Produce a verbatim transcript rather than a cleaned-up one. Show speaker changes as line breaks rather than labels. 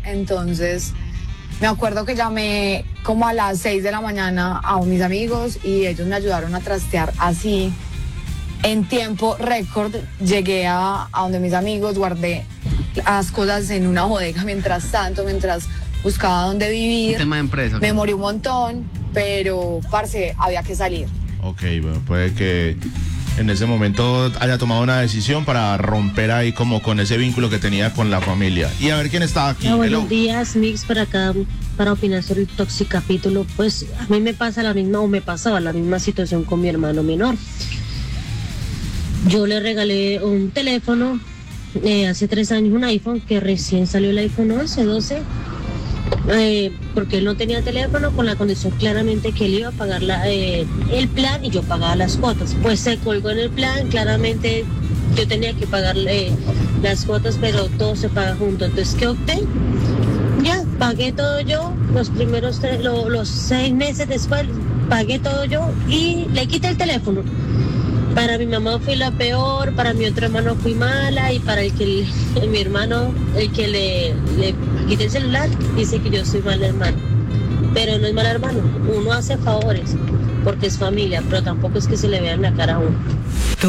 entonces me acuerdo que llamé como a las seis de la mañana a mis amigos y ellos me ayudaron a trastear así. En tiempo récord llegué a, a donde mis amigos, guardé las cosas en una bodega mientras tanto, mientras buscaba dónde vivir.
Un tema de empresa.
Me morí un montón, pero, parce, había que salir.
Ok, bueno, puede que en ese momento haya tomado una decisión para romper ahí como con ese vínculo que tenía con la familia. Y a ver quién está aquí.
Ah, buenos
Hello.
días, Mix, para acá, para opinar sobre el toxicapítulo. Pues a mí me pasa la misma, o me pasaba la misma situación con mi hermano menor. Yo le regalé un teléfono, eh, hace tres años un iPhone, que recién salió el iPhone once, doce, eh, porque él no tenía teléfono, con la condición claramente que él iba a pagar la, eh, el plan y yo pagaba las cuotas. Pues se colgó en el plan, claramente yo tenía que pagar eh, las cuotas, pero todo se paga junto. Entonces, ¿qué opté? Ya, pagué todo yo, los primeros tres, lo, los seis meses después, pagué todo yo y le quité el teléfono. Para mi mamá fui la peor, para mi otro hermano fui mala y para el que le, mi hermano, el que le, le quité el celular, dice que yo soy mal hermano. Pero no es mal hermano, uno hace favores porque es familia, pero tampoco es que se le vea en la cara a uno.